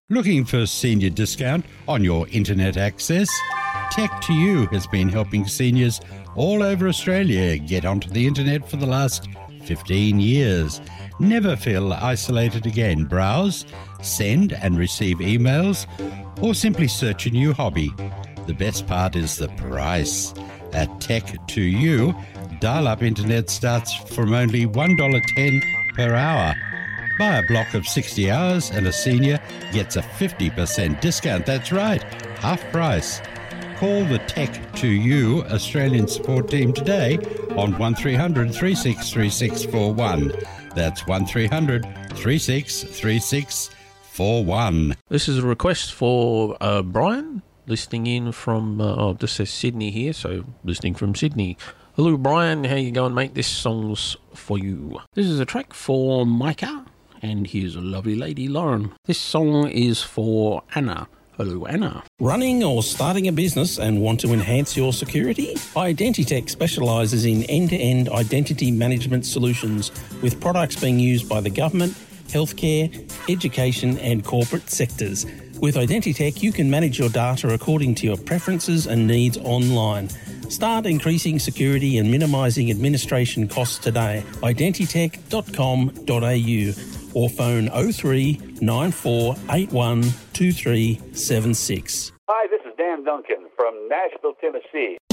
Looking for a senior discount on your internet access? Tech2U has been helping seniors all over Australia get onto the internet for the last 15 years. Never feel isolated again. Browse, send and receive emails, or simply search a new hobby. The best part is the price. At Tech2U, dial-up internet starts from only $1.10 per hour. Buy a block of 60 hours and a senior gets a 50% discount. That's right, half price. Call the Tech2U Australian support team today on 1300 363641. That's 1300 363641. This is a request for Brian, listening in from, this says Sydney here, so listening from Sydney. Hello, Brian. How you going, mate? This song's for you. This is a track for Micah, and here's a lovely lady, Lauren. This song is for Anna. Hello, Anna. Running or starting a business and want to enhance your security? Identitech specialises in end-to-end identity management solutions with products being used by the government, healthcare, education and corporate sectors. With Identitech, you can manage your data according to your preferences and needs online. Start increasing security and minimising administration costs today. Identitech.com.au or phone 03 9481 2376. Hi, this is Dan Duncan from Nashville, Tennessee.